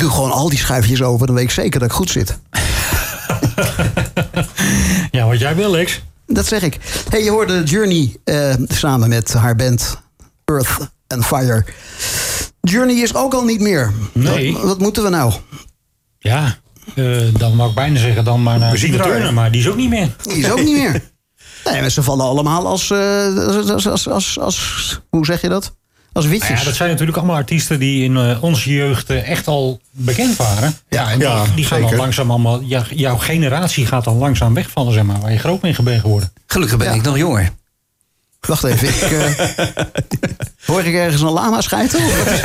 doe gewoon al die schuifjes over. Dan weet ik zeker dat ik goed zit. Ja, wat jij wil, Lex. Dat zeg ik. Hey, je hoorde Journey samen met haar band Earth and Fire. Journey is ook al niet meer. Nee. Wat moeten we nou? Ja, dan mag ik bijna zeggen dan maar naar Tina Turner. Maar die is ook niet meer. Die is ook niet meer. Nee, maar ze vallen allemaal als hoe zeg je dat? Als witjes. Nou ja, dat zijn natuurlijk allemaal artiesten die in onze jeugd echt al bekend waren. Ja, en die gaan dan langzaam allemaal... jouw generatie gaat dan langzaam wegvallen, zeg maar. Waar je groot mee ben geworden. Gelukkig ben ik nog jonger. Wacht even, hoor ik ergens een lama schijten?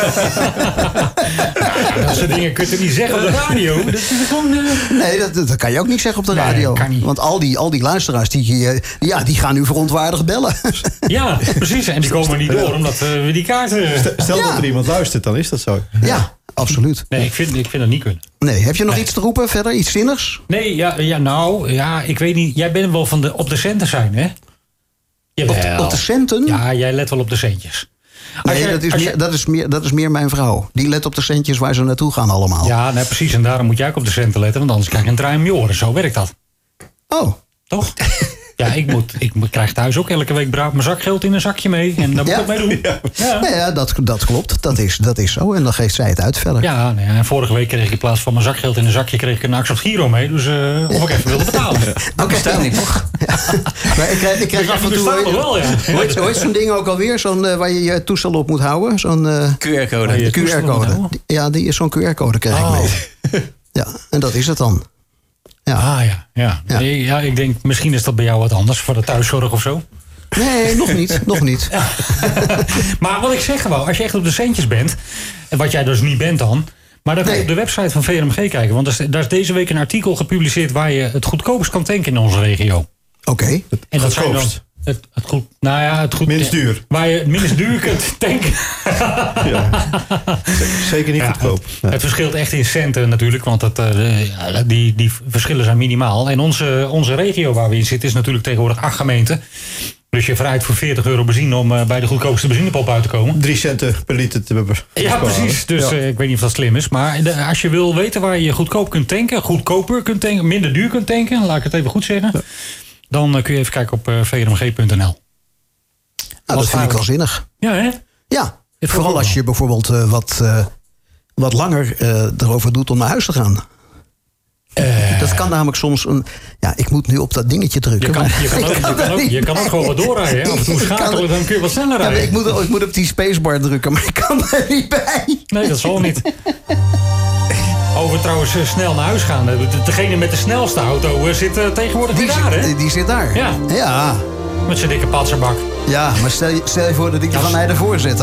Dat soort dingen kun je niet zeggen op de radio. Dat is gewoon, Nee, dat kan je ook niet zeggen op de radio. Kan niet. Want al die luisteraars, die gaan nu verontwaardigd bellen. Ja, precies. En die komen niet door, omdat we die kaarten... Stel dat er iemand luistert, dan is dat zo. Ja, absoluut. Nee, ik vind dat niet kunnen. Nee, heb je nog iets te roepen verder? Iets zinnigs? Nee, ik weet niet. Jij bent wel van op de centen zijn, hè? Op de centen? Ja, jij let wel op de centjes. Dat is meer mijn vrouw. Die let op de centjes waar ze naartoe gaan allemaal. Ja, nee, precies. En daarom moet jij ook op de centen letten. Want anders krijg je een draai om je oren. Zo werkt dat. Oh. Toch? Ja, ik krijg thuis ook elke week braaf mijn zakgeld in een zakje mee. En daar moet ik mee doen. Ja, dat klopt. Dat is zo. En dan geeft zij het uit verder. Ja, en vorige week kreeg ik in plaats van mijn zakgeld in een zakje... kreeg ik een Access Giro mee. Dus of ik even wilde betalen. Ook bestaan niet, toch? Maar ik krijg af en toe... wel, ja. Hoe heet zo'n ding ook alweer? Zo'n waar je je toestel op moet houden? Zo'n QR-code. QR-code. Ja, zo'n QR-code krijg ik mee. Ja, en dat is het dan. Ja. Ja, ik denk, misschien is dat bij jou wat anders. Voor de thuiszorg of zo. Nee, nog niet. Ja. Maar wat ik zeg gewoon, als je echt op de centjes bent... en wat jij dus niet bent dan... maar dan kun je op de website van VRMG kijken. Want daar is deze week een artikel gepubliceerd... waar je het goedkoopst kan tanken in onze regio. Oké. En dat zijn dan het goed... Minst duur. Waar je het minst duur kunt tanken. Zeker niet goedkoop. Nee. Het verschilt echt in centen natuurlijk, want die verschillen zijn minimaal. En onze regio waar we in zitten is natuurlijk tegenwoordig 8 gemeenten. Dus je vrijt voor €40 benzine om bij de goedkoopste benzinepomp uit te komen. 3 centen per liter te besparen. Ja, precies. Dus ik weet niet of dat slim is. Maar als je wil weten waar je goedkoper kunt tanken, minder duur kunt tanken, laat ik het even goed zeggen. Ja. Dan kun je even kijken op vrmg.nl. Dat vind ik wel zinnig. Ja, hè? Ja, vooral als je bijvoorbeeld wat langer erover doet om naar huis te gaan. Dat kan namelijk soms ik moet nu op dat dingetje drukken. Je kan ook gewoon wat doorrijden. Hè? Af en toe schakelen, dan kun je wat sneller rijden. Ik moet op die spacebar drukken, maar ik kan er niet bij. Nee, dat zal niet. Over trouwens snel naar huis gaan. Degene met de snelste auto zit tegenwoordig daar, hè? Die zit daar. Ja. Ja. Met zijn dikke patserbak. Ja, maar stel je voor dat ik er van mij ervoor zit.